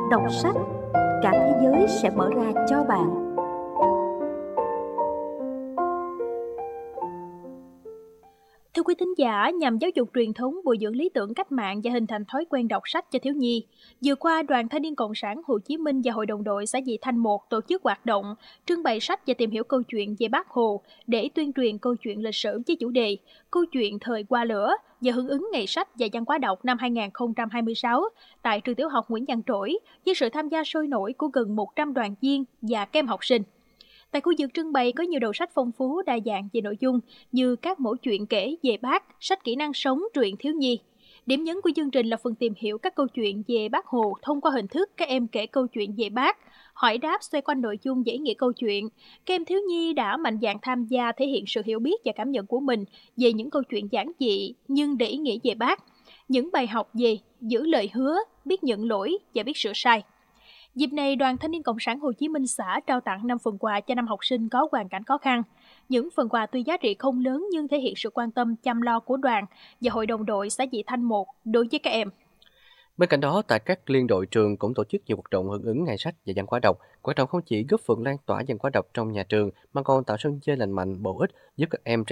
Đọc sách, cả thế giới sẽ mở ra cho bạn. Thưa quý thính giả, nhằm giáo dục truyền thống, bồi dưỡng lý tưởng cách mạng và hình thành thói quen đọc sách cho thiếu nhi, vừa qua Đoàn Thanh niên Cộng sản Hồ Chí Minh và Hội đồng đội xã Vị Thanh 1 tổ chức hoạt động trưng bày sách và tìm hiểu câu chuyện về Bác Hồ để tuyên truyền câu chuyện lịch sử với chủ đề Câu chuyện thời qua lửa và hưởng ứng Ngày sách và văn hóa đọc năm 2026 tại trường tiểu học Nguyễn Văn Trỗi với sự tham gia sôi nổi của gần 100 đoàn viên và các em học sinh. Tại khu vực trưng bày có nhiều đầu sách phong phú đa dạng về nội dung như các mẫu chuyện kể về Bác, sách kỹ năng sống, truyện thiếu nhi. Điểm nhấn của chương trình là phần tìm hiểu các câu chuyện về Bác Hồ thông qua hình thức các em kể câu chuyện về Bác, hỏi đáp xoay quanh nội dung và ý nghĩa câu chuyện. Các em thiếu nhi đã mạnh dạn tham gia thể hiện sự hiểu biết và cảm nhận của mình về những câu chuyện giản dị nhưng đầy ý nghĩa về Bác. Những bài học về giữ lời hứa, biết nhận lỗi và biết sửa sai. Dịp này, Đoàn Thanh niên Cộng sản Hồ Chí Minh xã trao tặng 5 phần quà cho 5 học sinh có hoàn cảnh khó khăn. Những phần quà tuy giá trị không lớn nhưng thể hiện sự quan tâm chăm lo của đoàn và Hội đồng đội xã Vị Thanh 1 đối với các em. Bên cạnh đó, tại các liên đội trường cũng tổ chức nhiều hoạt động hưởng ứng Ngày sách và văn hóa đọc. Hoạt động không chỉ góp phần lan tỏa văn hóa đọc trong nhà trường mà còn tạo sân chơi lành mạnh, bổ ích giúp các em